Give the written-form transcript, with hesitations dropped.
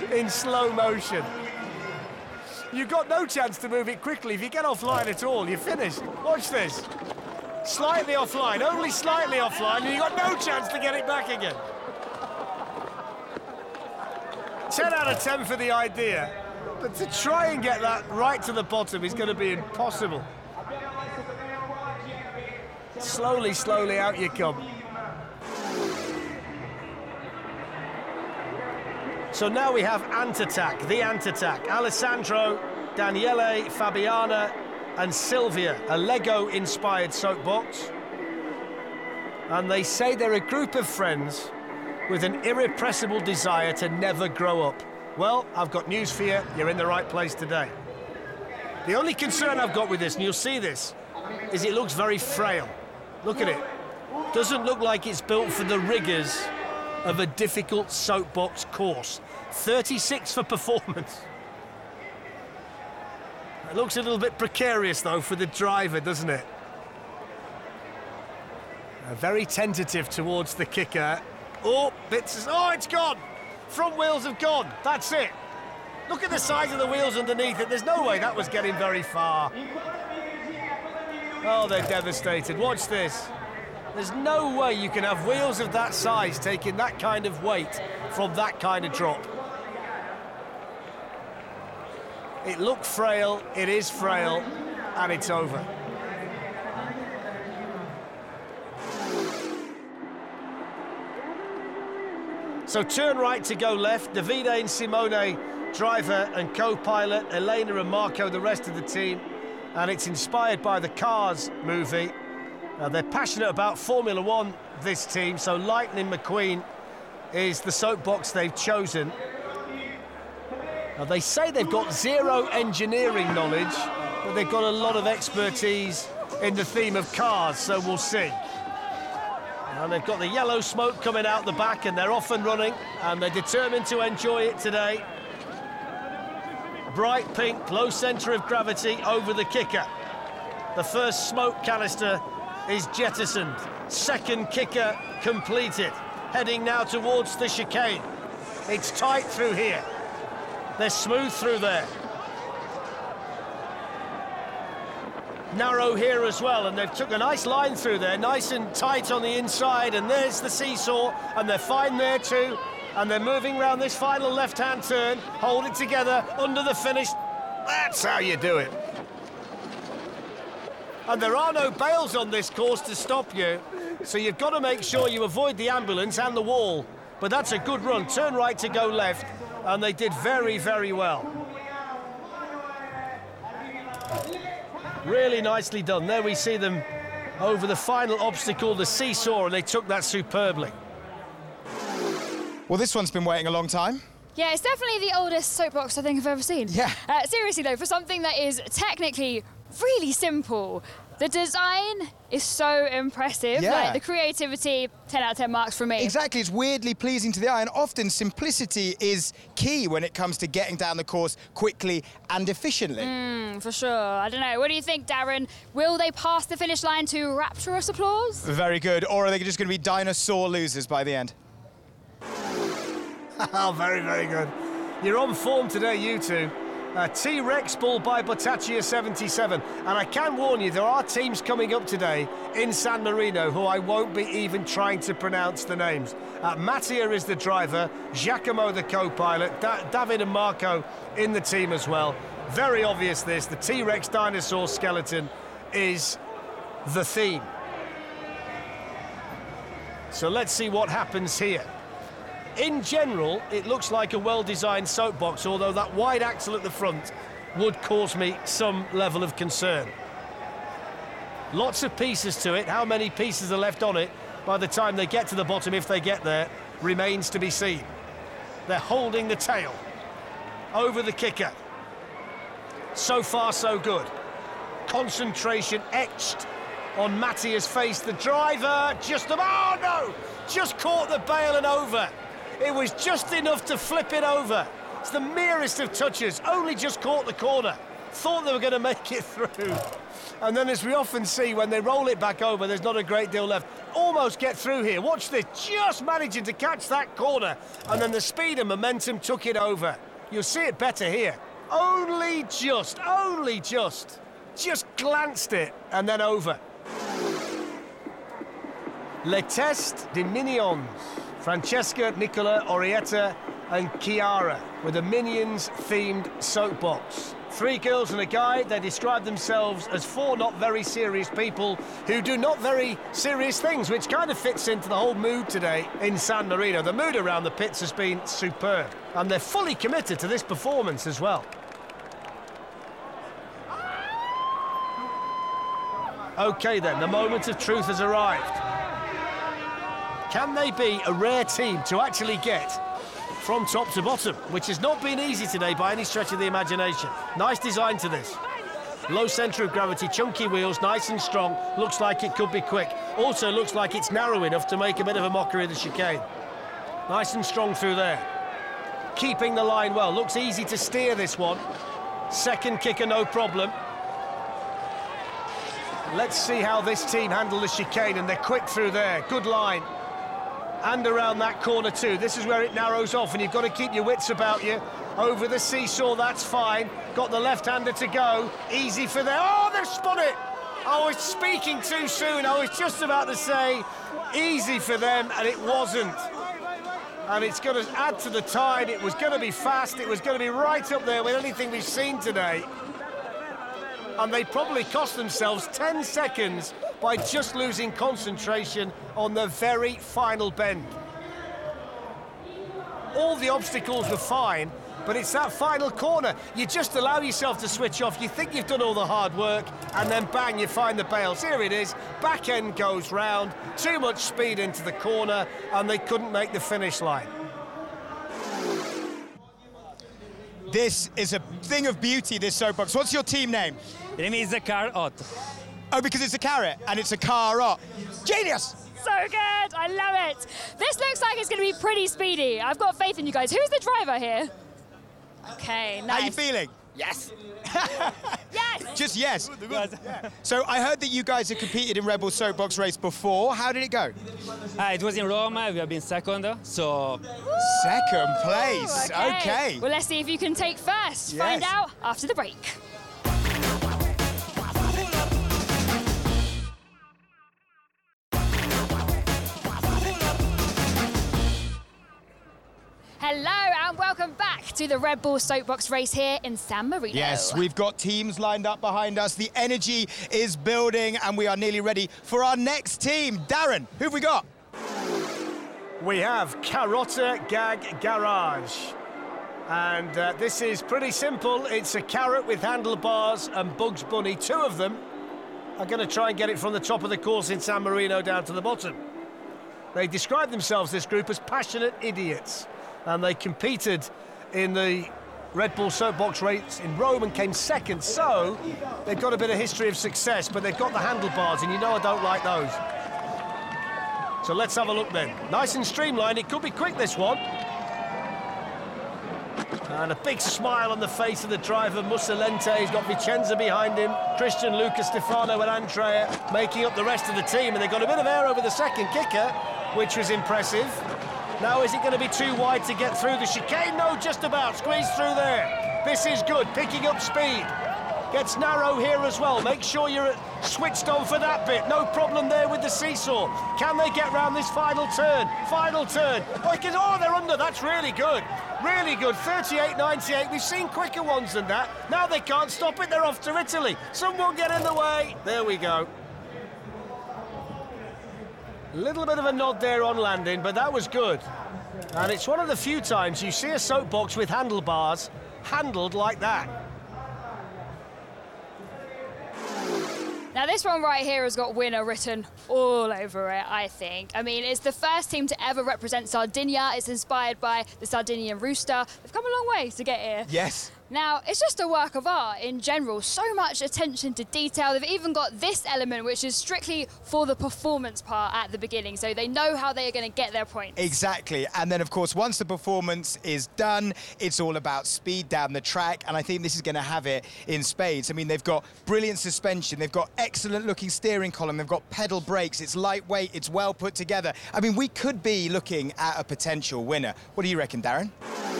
in slow motion. You've got no chance to move it quickly. If you get offline at all, you're finished. Watch this. Slightly offline, only slightly offline, and you've got no chance to get it back again. 10 out of 10 for the idea, but to try and get that right to the bottom is going to be impossible. Slowly, slowly out you come. So now we have Ant Attack, the Ant Attack. Alessandro, Daniele, Fabiana and Silvia, a Lego-inspired soapbox. And they say they're a group of friends with an irrepressible desire to never grow up. Well, I've got news for you. You're in the right place today. The only concern I've got with this, and you'll see this, is it looks very frail. Look at it. Doesn't look like it's built for the rigours of a difficult soapbox course. 36 for performance. It looks a little bit precarious, though, for the driver, doesn't it? Very tentative towards the kicker. Oh, it's gone! Front wheels have gone. That's it. Look at the size of the wheels underneath it. There's no way that was getting very far. Oh, they're devastated. Watch this. There's no way you can have wheels of that size taking that kind of weight from that kind of drop. It looked frail, it is frail, and it's over. So turn right to go left. Davide and Simone, driver and co-pilot. Elena and Marco, the rest of the team. And it's inspired by the Cars movie. They're passionate about Formula One, this team, so Lightning McQueen is the soapbox they've chosen. Now, they say they've got zero engineering knowledge, but they've got a lot of expertise in the theme of cars, so we'll see. And they've got the yellow smoke coming out the back, and they're off and running, and they're determined to enjoy it today. Bright pink, low centre of gravity over the kicker. The first smoke canister is jettisoned. Second kicker completed. Heading now towards the chicane. It's tight through here. They're smooth through there. Narrow here as well, and they've took a nice line through there, nice and tight on the inside, and there's the seesaw, and they're fine there too. And they're moving around this final left-hand turn. Hold it together under the finish. That's how you do it. And there are no bails on this course to stop you, so you've got to make sure you avoid the ambulance and the wall. But that's a good run. Turn right to go left, and they did very, very well. Really nicely done. There we see them over the final obstacle, the seesaw, and they took that superbly. Well, this one's been waiting a long time. Yeah, it's definitely the oldest soapbox I think I've ever seen. Yeah. Seriously, though, for something that is technically really simple, the design is so impressive. Yeah. Like, the creativity, 10 out of 10 marks from me. Exactly, it's weirdly pleasing to the eye, and often simplicity is key when it comes to getting down the course quickly and efficiently. For sure. I don't know. What do you think, Darren? Will they pass the finish line to rapturous applause? Very good. Or are they just going to be dinosaur losers by the end? Oh, very, very good. You're on form today, you two. T-Rex ball by Bottaccia 77. And I can warn you, there are teams coming up today in San Marino who I won't be even trying to pronounce the names. Mattia is the driver, Giacomo the co-pilot, David and Marco in the team as well. Very obvious this, the T-Rex dinosaur skeleton is the theme. So let's see what happens here. In general, it looks like a well-designed soapbox, although that wide axle at the front would cause me some level of concern. Lots of pieces to it. How many pieces are left on it by the time they get to the bottom, if they get there, remains to be seen. They're holding the tail over the kicker. So far, so good. Concentration etched on Mattia's face. The driver just about, oh no! Just caught the bail and over. It was just enough to flip it over. It's the merest of touches, only just caught the corner. thought they were going to make it through. And then, as we often see, when they roll it back over, there's not a great deal left. Almost get through here. Watch this, just managing to catch that corner. And then the speed and momentum took it over. You'll see it better here. Only just glanced it and then over. Le Test des Minions. Francesca, Nicola, Orietta and Chiara with a Minions-themed soapbox. 3 girls and a guy. They describe themselves as 4 not very serious people who do not very serious things, which kind of fits into the whole mood today in San Marino. The mood around the pits has been superb, and they're fully committed to this performance as well. OK then, the moment of truth has arrived. Can they be a rare team to actually get from top to bottom, which has not been easy today by any stretch of the imagination. Nice design to this. Low centre of gravity, chunky wheels, nice and strong. Looks like it could be quick. Also looks like it's narrow enough to make a bit of a mockery of the chicane. Nice and strong through there. Keeping the line well. Looks easy to steer this one. Second kicker, no problem. Let's see how this team handle the chicane, and they're quick through there. Good line. And around that corner too. This is where it narrows off, and you've got to keep your wits about you. Over the seesaw, that's fine. Got the left-hander to go. Easy for them. Oh, they've spun it! I was speaking too soon. I was just about to say easy for them, and it wasn't. And it's going to add to the tide. It was going to be fast. It was going to be right up there with anything we've seen today. And they probably cost themselves 10 seconds by just losing concentration on the very final bend. All the obstacles were fine, but it's that final corner. You just allow yourself to switch off. You think you've done all the hard work, and then bang, you find the bails. Here it is, back end goes round, too much speed into the corner, and they couldn't make the finish line. This is a thing of beauty, this soapbox. What's your team name? The name is the Carrot. Oh, because it's a carrot and it's a car-ot. Genius! So good, I love it. This looks like it's going to be pretty speedy. I've got faith in you guys. Who's the driver here? Okay, nice. How are you feeling? Yes. Yes! Just yes. So I heard that you guys have competed in Red Bull Soapbox race before. How did it go? It was in Rome. We have been second, so... Second place. Okay. Well, let's see if you can take first. Yes. Find out after the break. Hello and welcome back to the Red Bull Soapbox race here in San Marino. Yes, we've got teams lined up behind us. The energy is building and we are nearly ready for our next team. Darren, who have we got? We have Carrota Gag Garage. And this is pretty simple. It's a carrot with handlebars and Bugs Bunny. 2 of them are going to try and get it from the top of the course in San Marino down to the bottom. They describe themselves, this group, as passionate idiots. And they competed in the Red Bull Soapbox race in Rome and came second. So they've got a bit of history of success, but they've got the handlebars, and you know I don't like those. So let's have a look then. Nice and streamlined. It could be quick, this one. And a big smile on the face of the driver, Mussolente. He's got Vicenza behind him, Christian, Luca, Stefano and Andrea making up the rest of the team. And they've got a bit of air over the second kicker, which was impressive. Now, is it going to be too wide to get through the chicane? No, just about. Squeeze through there. This is good, picking up speed. Gets narrow here as well. Make sure you're switched on for that bit. No problem there with the seesaw. Can they get round this final turn? Final turn. Oh, they're under. That's really good. Really good. 38.98. We've seen quicker ones than that. Now they can't stop it. They're off to Italy. Someone get in the way. There we go. A little bit of a nod there on landing, but that was good. And it's one of the few times you see a soapbox with handlebars handled like that. Now, this one right here has got winner written all over it, I think. I mean, it's the first team to ever represent Sardinia. It's inspired by the Sardinian rooster. They've come a long way to get here. Yes. Now, it's just a work of art in general. So much attention to detail. They've even got this element, which is strictly for the performance part at the beginning, so they know how they are going to get their points. Exactly. And then, of course, once the performance is done, it's all about speed down the track, and I think this is going to have it in spades. I mean, they've got brilliant suspension, they've got excellent-looking steering column, they've got pedal brakes, it's lightweight, it's well put together. I mean, we could be looking at a potential winner. What do you reckon, Darren?